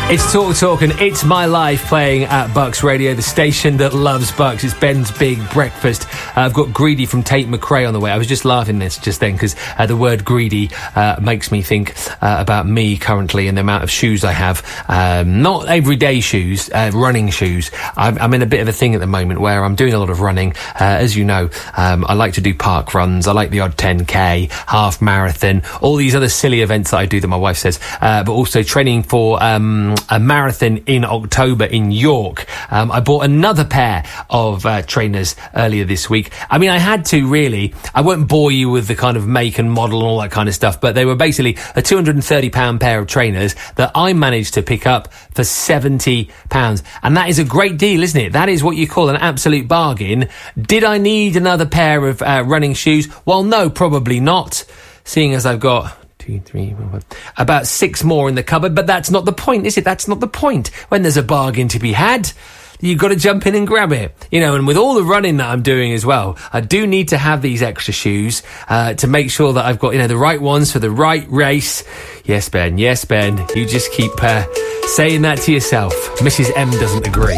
It's Talk and It's My Life playing at Bucks Radio, the station that loves Bucks. It's Ben's Big Breakfast. I've got Greedy from Tate McRae on the way. I was just laughing this just then because the word greedy makes me think about me currently and the amount of shoes I have. Not everyday shoes, running shoes. I'm in a bit of a thing at the moment where I'm doing a lot of running. As you know, I like to do park runs. I like the odd 10K, half marathon, all these other silly events that I do that my wife says, but also training for a marathon in October in York. I bought another pair of trainers earlier this week. I mean, I had to really. I won't bore you with the kind of make and model and all that kind of stuff, but they were basically a £230 pair of trainers that I managed to pick up for £70. And that is a great deal, isn't it? That is what you call an absolute bargain. Did I need another pair of running shoes? Well, no, probably not, seeing as I've got 2, 3, 4, 5, about 6 more in the cupboard. But that's not the point, is it? That's not the point. When there's a bargain to be had, you've got to jump in and grab it. You know, and with all the running that I'm doing as well, I do need to have these extra shoes to make sure that I've got, you know, the right ones for the right race. Yes, Ben. Yes, Ben. You just keep saying that to yourself. Mrs. M doesn't agree.